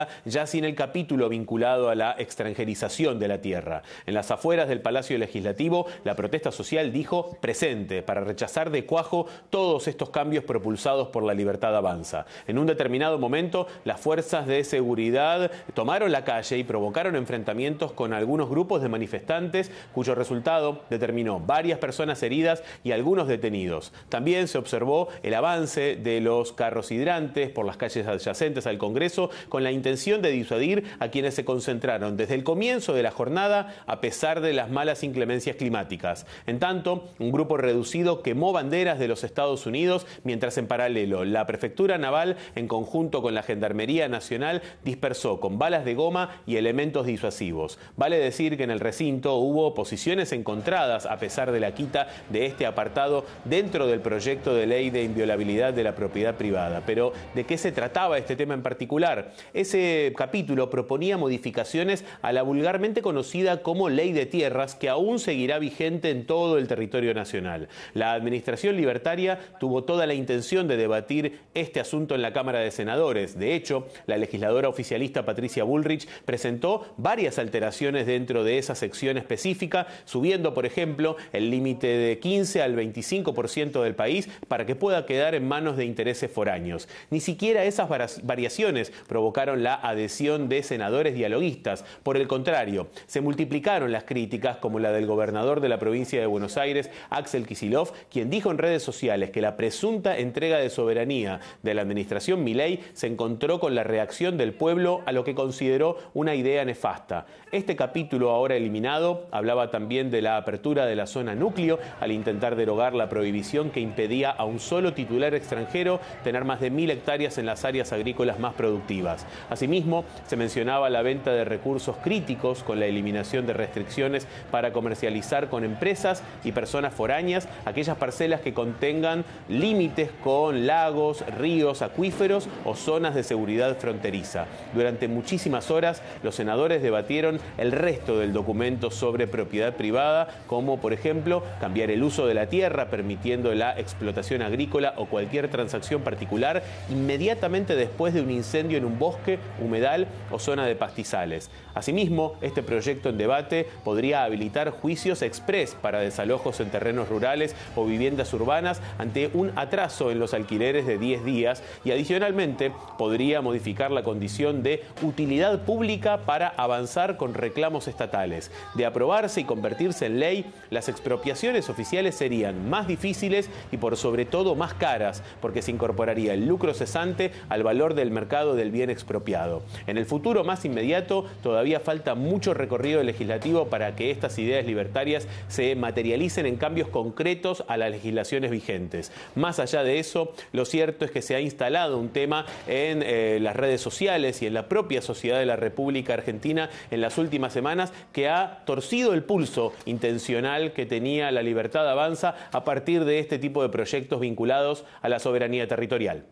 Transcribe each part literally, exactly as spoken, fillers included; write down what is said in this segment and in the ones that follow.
ya sin el capítulo vinculado a la extranjerización de la tierra. En las afueras del Palacio Legislativo, la protesta social dijo presente para rechazar de cuajo todos estos cambios propulsados por La Libertad Avanza. En un determinado momento, las fuerzas de seguridad tomaron la calle y provocaron enfrentamientos con algunos grupos de manifestantes, cuyo resultado determinó varias personas heridas y algunos detenidos. También se observó el avance de los carros hidrantes por las calles adyacentes al Congreso, con la intención de disuadir a quienes se concentraron desde el comienzo de la jornada a pesar de las malas inclemencias climáticas. En tanto, un grupo reducido quemó banderas de los Estados Unidos, mientras en paralelo la Prefectura Naval, en conjunto con la Gendarmería Nacional, dispersó con balas de goma y elementos disuasivos. Vale decir que en el recinto hubo posiciones encontradas a pesar de la quita de este apartado dentro del proyecto de ley de inviolabilidad de la propiedad privada. Pero, ¿de qué se trataba este tema en particular? Ese capítulo proponía modificaciones a la vulgarmente conocida como Ley de Tierras, que aún seguirá vigente en todo el territorio nacional. La administración libertaria tuvo toda la intención de debatir este asunto en la Cámara de Senadores. De hecho, la legisladora oficialista Patricia Bullrich presentó varias alteraciones dentro de esa sección específica, subiendo, por ejemplo, el límite de quince al veinticinco por ciento del país para que pueda quedar en manos de intereses foráneos. Ni siquiera esas variaciones provocaron la adhesión de senadores dialoguistas. Por el contrario, se multiplicaron las críticas, como la del gobernador de la provincia de Buenos Aires, Axel Kicillof, quien dijo en redes sociales que la presunta entrega de soberanía de la administración Milei se encontró con la reacción del pueblo a lo que consideró una idea nefasta. Este capítulo, ahora eliminado, hablaba también de la apertura de la zona núcleo al intentar derogar la prohibición que impedía a un solo titular extranjero tener más de mil hectáreas en las áreas agrícolas más productivas. Asimismo, se mencionaba la venta de recursos críticos con la eliminación de restricciones para comercializar con empresas y personas foráneas aquellas parcelas que contengan límites con lagos, ríos, acuíferos o zonas de seguridad fronteriza. Durante muchísimas horas, los senadores debatieron el resto del documento sobre propiedad privada, como por ejemplo cambiar el uso de la tierra, permitiendo la explotación agrícola o cualquier transacción particular inmediatamente después de un incendio en un bosque, humedal o zona de pastizales. Asimismo, este proyecto en debate podría habilitar juicios exprés para desalojos en terrenos rurales o viviendas urbanas ante un atraso en los alquileres de diez días y adicionalmente podría modificar la condición de utilidad pública para avanzar con reclamos estatales. De aprobarse y convertirse en ley, las expropiaciones oficiales serían más difíciles y por sobre todo más caras, porque se incorporaría el lucro cesante al valor del mercado del bien expropiado. En el futuro más inmediato todavía falta mucho recorrido legislativo para que estas ideas libertarias se materialicen en cambios concretos a las legislaciones vigentes. Más allá de eso, lo cierto es que se ha instalado un tema en eh, las redes sociales y en la propia sociedad de la República Argentina en las últimas semanas que ha torcido el pulso intencional que tenía La Libertad Avanza a partir de este tipo de proyectos vinculados a la soberanía territorial.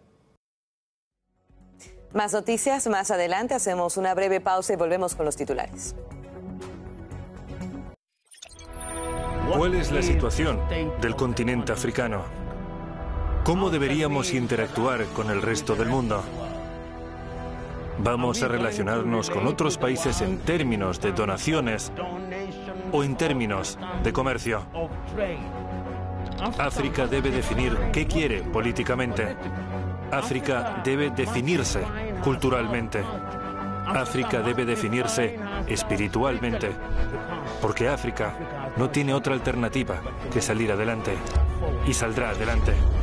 Más noticias más adelante. Hacemos una breve pausa y volvemos con los titulares. ¿Cuál es la situación del continente africano? ¿Cómo deberíamos interactuar con el resto del mundo? ¿Vamos a relacionarnos con otros países en términos de donaciones o en términos de comercio? África debe definir qué quiere políticamente. África debe definirse culturalmente. África debe definirse espiritualmente. Porque África no tiene otra alternativa que salir adelante. Y saldrá adelante.